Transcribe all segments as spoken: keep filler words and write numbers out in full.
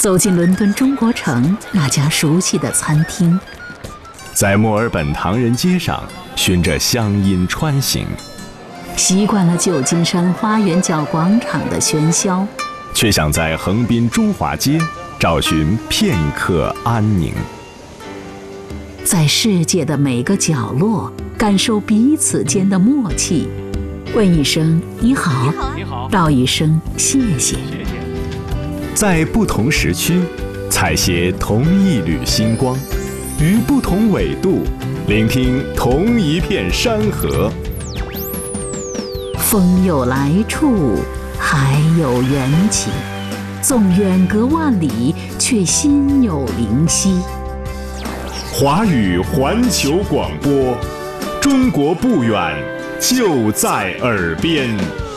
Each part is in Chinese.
走进伦敦中国城那家熟悉的餐厅， 在墨尔本唐人街上循着乡音穿行， 习惯了旧金山花园角广场的喧嚣， 却想在横滨中华街找寻片刻安宁。 在世界的每个角落感受彼此间的默契，问一声你好， 你好， 道一声谢谢。 在不同时区采撷同一缕星光，于不同纬度聆听同一片山河。 风有来处，海有缘起，纵远隔万里，却心有灵犀。 华语环球广播，中国不远，就在耳边。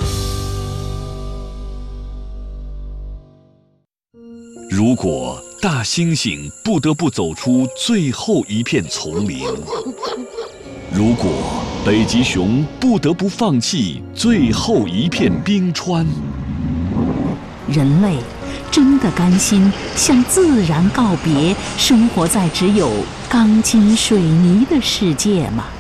如果大猩猩不得不走出最后一片丛林，如果北极熊不得不放弃最后一片冰川， 人类真的甘心向自然告别，生活在只有钢筋水泥的世界吗？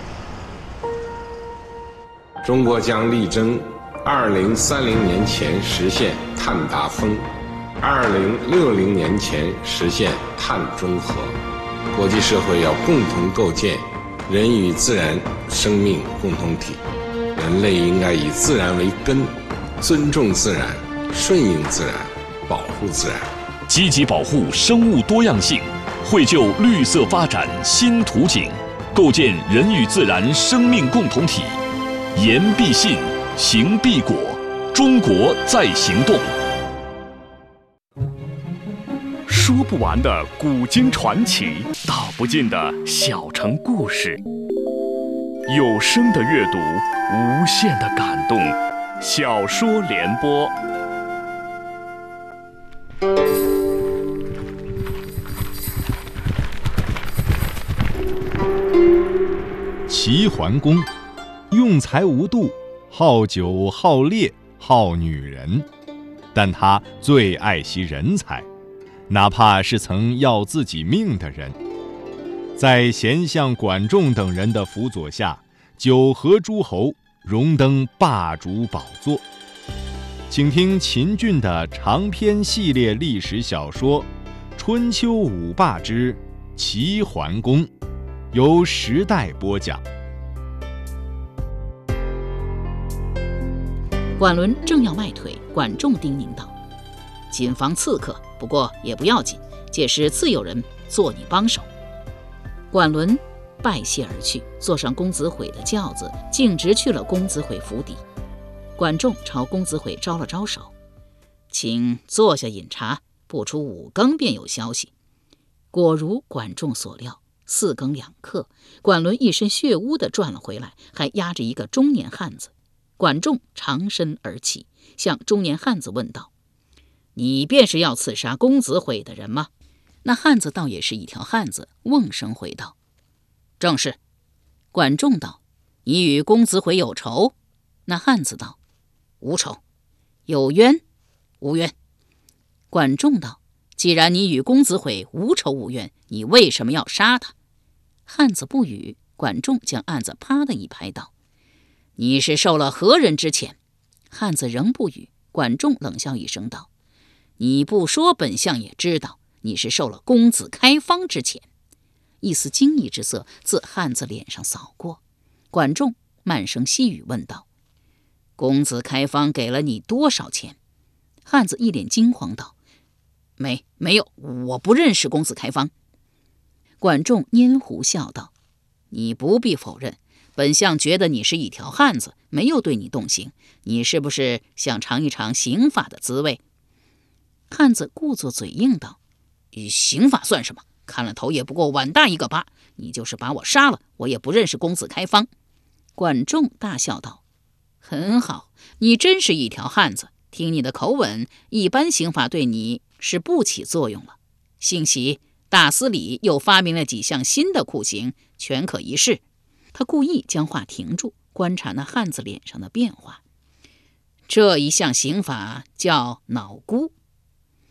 中国将力争二零三零年前实现碳达峰，二零六零年前实现碳中和。国际社会要共同构建人与自然生命共同体，人类应该以自然为根，尊重自然，顺应自然，保护自然， 积极保护生物多样性，绘就绿色发展新图景，构建人与自然生命共同体。言必信，行必果，中国在行动。说不完的古今传奇，道不尽的小城故事。有声的阅读，无限的感动。小说联播。 齐桓公用才无度，好酒好猎好女人，但他最爱惜人才，哪怕是曾要自己命的人。在贤相管仲等人的辅佐下，九合诸侯，荣登霸主宝座。请听秦俊的长篇系列历史小说《春秋五霸之齐桓公》，由时代播讲。 管伦正要迈腿，管仲叮咛道：“谨防刺客，不过也不要紧，届时自有人做你帮手。”管伦拜谢而去，坐上公子毁的轿子，径直去了公子毁府邸。管仲朝公子毁招了招手：“请坐下饮茶，不出五更便有消息。”果如管仲所料，四更两刻，管伦一身血污地转了回来，还压着一个中年汉子。管仲长身而起，向中年汉子问道：“你便是要刺杀公子毁的人吗？”那汉子倒也是一条汉子，瓮声回道：“正是。”管仲道：“你与公子毁有仇？”那汉子道：“无仇。”“有冤？”“无冤。”管仲道：“既然你与公子毁无仇无冤，你为什么要杀他？”汉子不语，管仲将案子啪的一拍道：“你是受了何人之遣？”汉子仍不语，管仲冷笑一声道：“你不说，本相也知道，你是受了公子开方之遣。”一丝惊异之色自汉子脸上扫过，管仲慢声细语问道：“公子开方给了你多少钱？”汉子一脸惊慌道：“没没有，我不认识公子开方。”管仲拈胡笑道：“你不必否认，本相觉得你是一条汉子，没有对你动刑，你是不是想尝一尝刑法的滋味？”汉子故作嘴硬道：“刑法算什么？看了头也不过碗大一个疤，你就是把我杀了，我也不认识公子开方。”管仲大笑道：“很好，你真是一条汉子，听你的口吻，一般刑法对你是不起作用了。幸喜大司礼又发明了几项新的酷刑，全可一试。”他故意将话停住，观察那汉子脸上的变化。这一项刑法叫脑箍。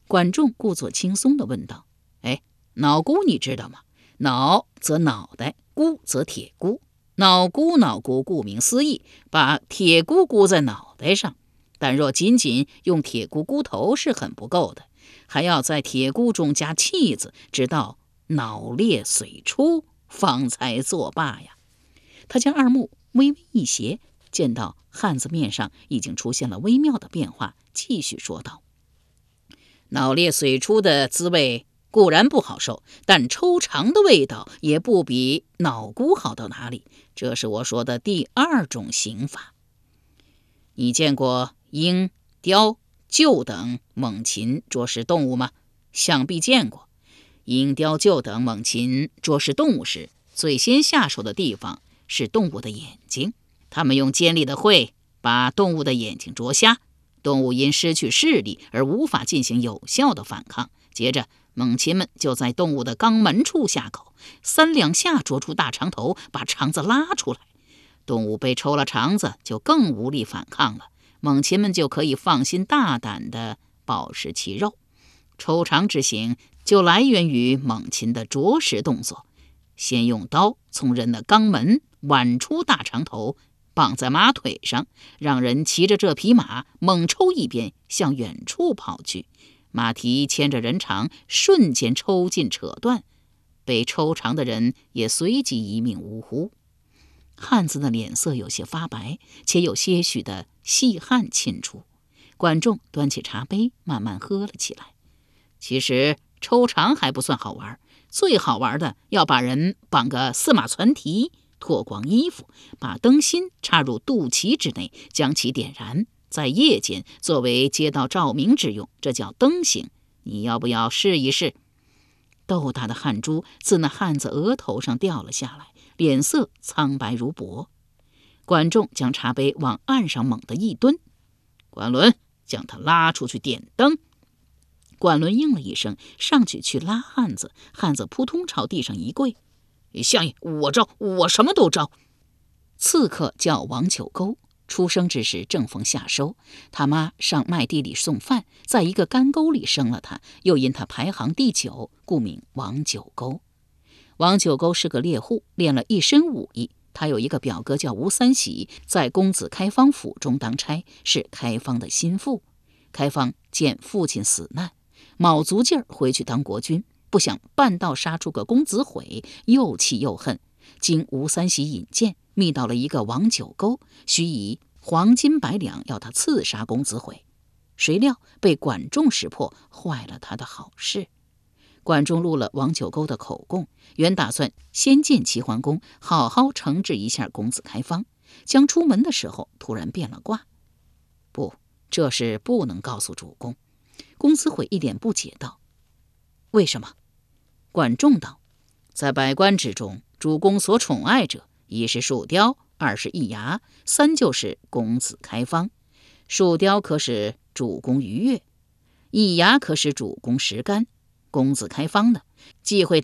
管仲故作轻松地问道：哎，脑箍你知道吗？脑则脑袋，箍则铁箍。脑箍脑箍顾名思义，把铁箍箍在脑袋上，但若仅仅用铁箍箍头是很不够的，还要在铁箍中加气字，直到脑裂髓出，方才作罢呀。他将二目微微一斜，见到汉子面上已经出现了微妙的变化，继续说道：脑裂髓出的滋味固然不好受，但抽肠的味道也不比脑箍好到哪里，这是我说的第二种刑法。你见过鹰、雕、鹫等猛禽捉食动物吗？想必见过。鹰、雕、鹫等猛禽捉食动物时，最先下手的地方是动物的眼睛，他们用尖利的喙把动物的眼睛啄瞎，动物因失去视力而无法进行有效的反抗。接着猛禽们就在动物的肛门处下口，三两下啄出大肠头，把肠子拉出来。动物被抽了肠子，就更无力反抗了，猛禽们就可以放心大胆地饱食其肉。抽肠之刑就来源于猛禽的啄食动作，先用刀从人的肛门剜出大肠头，绑在马腿上，让人骑着这匹马猛抽一鞭，向远处跑去。马蹄牵着人肠，瞬间抽筋扯断，被抽肠的人也随即一命呜呼。汉子的脸色有些发白，且有些许的细汗沁出。管仲端起茶杯，慢慢喝了起来。其实抽肠还不算好玩，最好玩的要把人绑个四马攒蹄，脱光衣服，把灯芯插入肚脐之内，将其点燃，在夜间作为街道照明之用，这叫灯刑。你要不要试一试？豆大的汗珠自那汉子额头上掉了下来，脸色苍白如薄。管仲将茶杯往岸上猛地一蹲，管伦，将他拉出去点灯。管伦应了一声，上去去拉汉子，汉子扑通朝地上一跪：相爷，我招，我什么都招。刺客叫王九沟，出生之时正逢夏收，他妈上麦地里送饭，在一个干沟里生了他，又因他排行第九，故名王九沟。王九沟是个猎户，练了一身武艺。他有一个表哥叫吴三喜，在公子开方府中当差，是开方的心腹。开方见父亲死难，卯足劲儿回去当国君，不想半道杀出个公子毁，又气又恨，经吴三喜引荐，觅到了一个王九沟，许以黄金百两要他刺杀公子毁。谁料被管仲识破，坏了他的好事。管仲录了王九沟的口供，原打算先见齐桓公，好好惩治一下公子开方。将出门的时候，突然变了卦。不，这事不能告诉主公。公子毁一脸不解道：为什么？管仲道：在百官之中，主公所宠爱者，一是树雕，二是易牙，三就是公子开方。树雕可使主公愉悦，易牙可使主公食甘。公子开方呢，既会